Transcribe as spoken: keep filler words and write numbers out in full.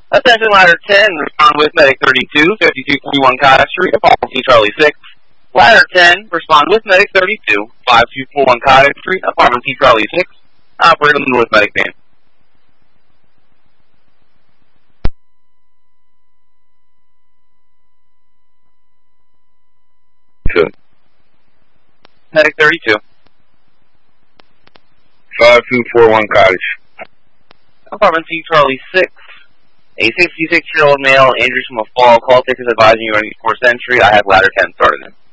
Attention ladder ten, respond with medic thirty-two, fifty-two forty-one Cottage Street, Apollo Charlie six. Ladder ten, respond with medic thirty-two, fifty-two forty-one Cottage Street, Apartment T Charlie six. Operator with medic van. Two. Medic thirty-two. five two four one Cottage. Apartment T Charlie six. A sixty-six-year-old male injured from a fall. Call tickets advising you on East fourth Century. I have ladder ten started in.